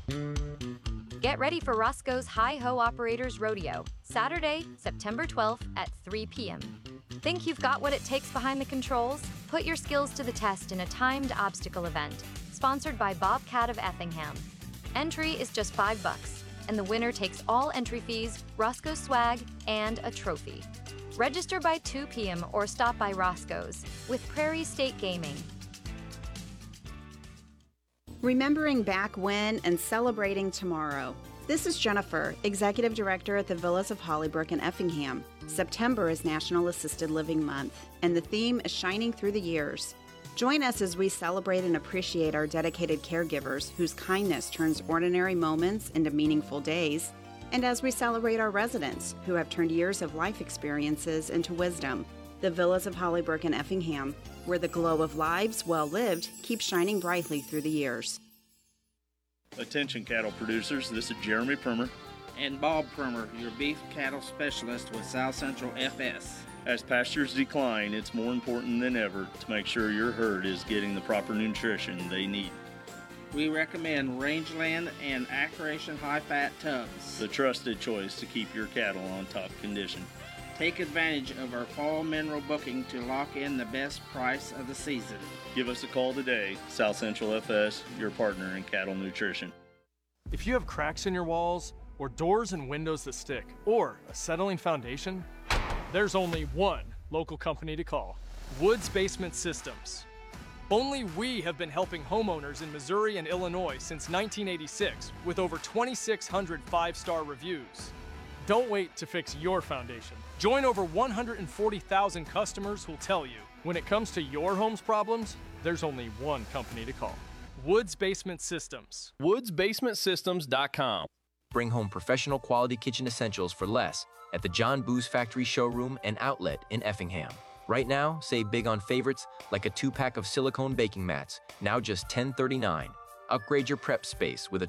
Get ready for Roscoe's Hi-Ho Operators Rodeo, Saturday, September 12th at 3 p.m. Think you've got what it takes behind the controls? Put your skills to the test in a timed obstacle event, sponsored by Bobcat of Effingham. Entry is just $5, and the winner takes all entry fees, Roscoe swag, and a trophy. Register by 2 p.m. or stop by Roscoe's with Prairie State Gaming. Remembering back when and celebrating tomorrow. This is Jennifer, Executive Director at the Villas of Hollybrook in Effingham. September is National Assisted Living Month, and the theme is Shining Through the Years. Join us as we celebrate and appreciate our dedicated caregivers whose kindness turns ordinary moments into meaningful days, and as we celebrate our residents who have turned years of life experiences into wisdom. The Villas of Hollybrook in Effingham, where the glow of lives well lived keeps shining brightly through the years. Attention cattle producers, this is Jeremy Primer and Bob Primer, your beef cattle specialist with South Central FS. As pastures decline, it's more important than ever to make sure your herd is getting the proper nutrition they need. We recommend Rangeland and Accuracy high-fat tubs, the trusted choice to keep your cattle on top condition. Take advantage of our fall mineral booking to lock in the best price of the season. Give us a call today. South Central FS, your partner in cattle nutrition. If you have cracks in your walls, or doors and windows that stick, or a settling foundation, there's only one local company to call: Woods Basement Systems. Only we have been helping homeowners in Missouri and Illinois since 1986 with over 2,600 five-star reviews. Don't wait to fix your foundation. Join over 140,000 customers who'll tell you, when it comes to your home's problems, there's only one company to call: Woods Basement Systems. WoodsBasementSystems.com. Bring home professional quality kitchen essentials for less at the John Boo's Factory showroom and outlet in Effingham. Right now, save big on favorites like a 2-pack of silicone baking mats, now just $10.39. Upgrade your prep space with a